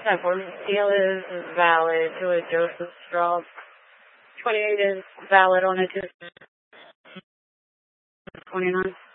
10-4. Seal is valid to a Joseph Straub. 28 is valid on a 29.